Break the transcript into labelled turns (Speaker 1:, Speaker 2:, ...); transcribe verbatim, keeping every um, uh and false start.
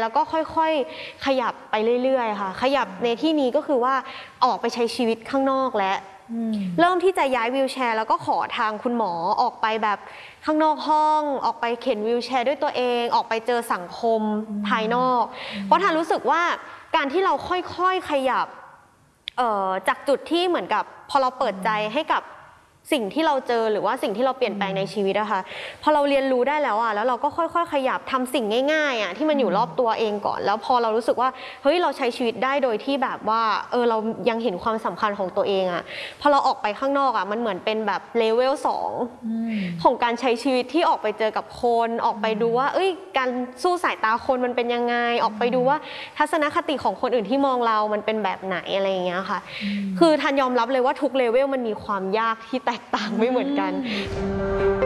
Speaker 1: แล้วก็ค่อยๆขยับไปเรื่อยๆค่ะขยับในที่นี้ก็คือว่าออกไปใช้ชีวิตข้างนอกและเริ่มที่จะย้ายวีลแชร์แล้วก็ขอทางคุณหมอออกไปแบบข้างนอกห้องออกไปเข็นวีลแชร์ด้วยตัวเองออกไปเจอสังคมภายนอกเพราะทานรู้สึกว่าการที่เราค่อยๆขยับจากจุดที่เหมือนกับพอเราเปิดใจให้กับสิ่งที่เราเจอหรือว่าสิ่งที่เราเปลี่ยนแปลงในชีวิตอะค่ะพอเราเรียนรู้ได้แล้วอะแล้วเราก็ค่อยๆขยับทำสิ่งง่ายๆอะที่มันอยู่รอบตัวเองก่อนแล้วพอเรารู้สึกว่าเฮ้ยเราใช้ชีวิตได้โดยที่แบบว่าเออเรายังเห็นความสำคัญของตัวเองอะพอเราออกไปข้างนอกอะมันเหมือนเป็นแบบเลเวลสองของการใช้ชีวิตที่ออกไปเจอกับคนออกไปดูว่าเอ้ยการสู้สายตาคนมันเป็นยังไงออกไปดูว่าทัศนคติของคนอื่นที่มองเรามันเป็นแบบไหนอะไรอย่างเงี้ยค่ะคือทันยอมรับเลยว่าทุกเลเวลมันมีความยากที่แตกต่างไม่เหมือนกัน